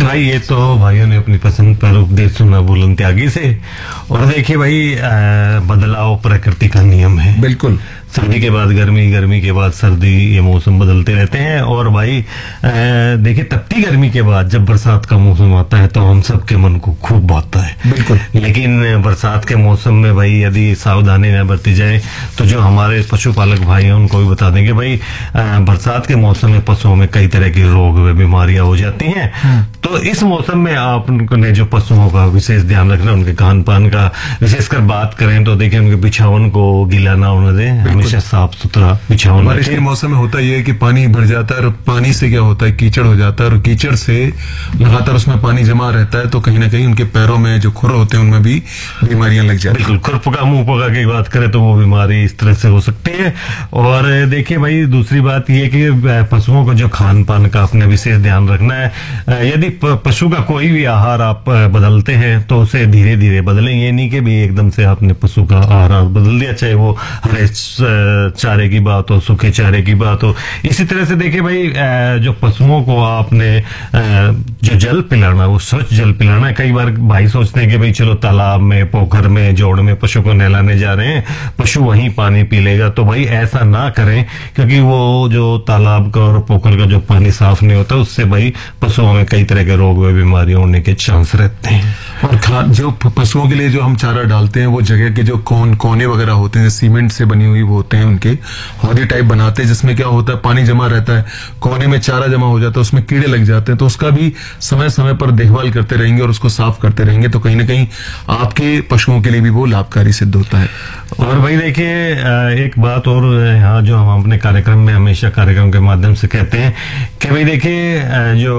भाई ये तो भाइयों ने अपनी पसंद पर उपदेश सुना बुलंद त्यागी से। और देखिए भाई, बदलाव प्रकृति का नियम है। बिल्कुल। सर्दी के बाद गर्मी, गर्मी के बाद सर्दी, ये मौसम बदलते रहते हैं। और भाई देखिए, तपती गर्मी के बाद जब बरसात का मौसम आता है तो हम सबके मन को खूब भाता है। बिल्कुल। लेकिन बरसात के मौसम में भाई यदि सावधानी न बरती जाए तो जो हमारे पशुपालक भाई हैं उनको भी बता देंगे भाई, बरसात के मौसम में पशुओं में कई तरह की रोग व बीमारियां हो जाती हैं। तो इस मौसम में आपने जो पशुओं का विशेष ध्यान रखना, उनके खान पान का विशेषकर बात करें तो देखिए, उनके बिछावन को गीला ना होने दें, हमेशा साफ सुथरा बिछावन। बारिश के मौसम में होता यह है कि पानी भर जाता है, और पानी से क्या होता है, कीचड़ हो जाता है, और कीचड़ से लगातार उसमें पानी जमा रहता है, तो कहीं ना कहीं उनके पैरों में जो खुर होते हैं उनमें भी बीमारियां लग जाती हैं। बिल्कुल, खुरपका मुंह पका की बात करें तो वो बीमारी इस तरह से हो सकती है। और देखिए भाई, दूसरी बात यह कि पशुओं को जो खान पान का अपने विशेष ध्यान रखना है। यदि पशु का कोई भी आहार आप बदलते हैं तो उसे धीरे धीरे बदलें। ये नहीं कि भी एकदम से आपने पशु का आहार बदल दिया, चाहे वो हरे चारे की बात हो, सूखे चारे की बात हो। इसी तरह से देखिए भाई, जो पशुओं को आपने जो जल पिलाना, वो स्वच्छ जल पिलाना है। कई बार भाई सोचते हैं कि भाई चलो तालाब में, पोखर में, जोड़ में पशु को नहलाने जा रहे हैं, पशु वहीं पानी पी लेगा। तो भाई ऐसा ना करें, क्योंकि वो जो तालाब का और पोखर का जो पानी साफ नहीं होता, उससे भाई पशुओं में कई तरह के रोग व बीमारियां होने के चांस रहते हैं। और जो पशुओं के लिए जो हम चारा डालते हैं, वो जगह के जो कोने वगैरह होते हैं, सीमेंट से बनी हुई वो होते हैं, उनके हौदी टाइप बनाते हैं, जिसमें क्या होता है, पानी जमा रहता है, कोने में चारा जमा हो जाता है, उसमें कीड़े लग जाते हैं। तो उसका भी समय समय पर देखभाल करते रहेंगे और उसको साफ करते रहेंगे, तो कहीं ना कहीं आपके पशुओं के लिए भी वो लाभकारी सिद्ध होता है। और भाई देखिए, एक बात और यहाँ जो हम अपने कार्यक्रम में हमेशा कार्यक्रम के माध्यम से कहते हैं कि भाई देखिए, जो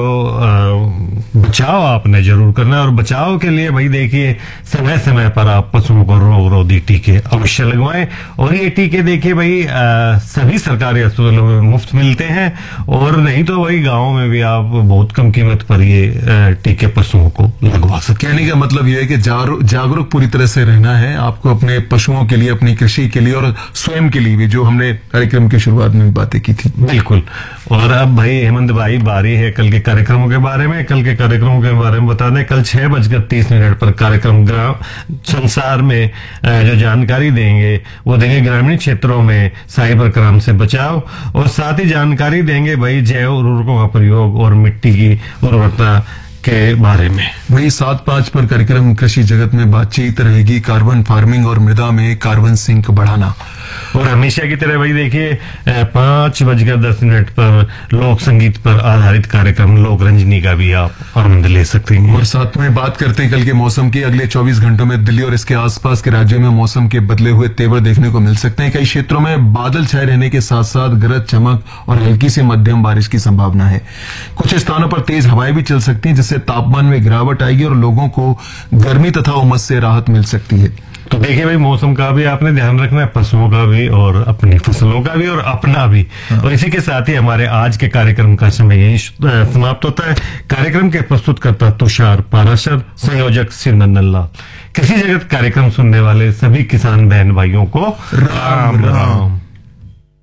बचाव आपने जरूर करना है। और बचाव के लिए भाई देखिए, समय समय पर आप पशुओं को रोग रोधी टीके अवश्य लगवाएं। और ये टीके देखिए भाई, सभी सरकारी अस्पतालों में मुफ्त मिलते हैं, और नहीं तो भाई गाँव में भी आप बहुत कम कीमत पर ये टीके पशुओं को लगवा सकते। कहने का मतलब यह है कि जागरूक पूरी तरह से रहना है आपको, अपने पशुओं के लिए, अपनी कृषि के लिए और स्वयं के लिए भी, जो हमने कार्यक्रम की शुरुआत में भी बातें की थी। बिल्कुल। और अब भाई हेमंत भाई, बारी है कल के कार्यक्रमों के बारे में। कल के कार्यक्रमों के बारे में बता दें, कल 6:30 पर कार्यक्रम ग्राम संसार में जो जानकारी देंगे वो देंगे ग्रामीण क्षेत्रों में साइबर क्राइम से बचाव, और साथ ही जानकारी देंगे भाई जैव उर्वरकों का प्रयोग और मिट्टी की उर्वरता के बारे में। वही 7:05 पर कार्यक्रम कृषि जगत में बातचीत रहेगी, कार्बन फार्मिंग और मृदा में कार्बन सिंक बढ़ाना। और हमेशा की तरह भाई देखिए, 5:10 पर लोक संगीत पर आधारित कार्यक्रम लोक रंजनी का भी आप आनंद ले सकते हैं। और साथ में बात करते हैं कल के मौसम की। अगले 24 घंटों में दिल्ली और इसके आसपास के राज्यों में मौसम के बदले हुए तेवर देखने को मिल सकते हैं। कई क्षेत्रों में बादल छाए रहने के साथ साथ गरज चमक और हल्की से मध्यम बारिश की संभावना है। कुछ स्थानों पर तेज हवाएं भी चल सकती हैं, जिससे तापमान में गिरावट आएगी और लोगों को गर्मी तथा उमस से राहत मिल सकती है। तो देखिए भाई, मौसम का भी आपने ध्यान रखना है, पशुओं का भी और अपनी फसलों का भी और अपना भी। और इसी के साथ ही हमारे आज के कार्यक्रम का समय यही समाप्त होता है। कार्यक्रम के प्रस्तुतकर्ता तुषार पाराशर, संयोजक सिरनंदन लाल। कृषि जगत कार्यक्रम सुनने वाले सभी किसान बहन भाइयों को राम राम।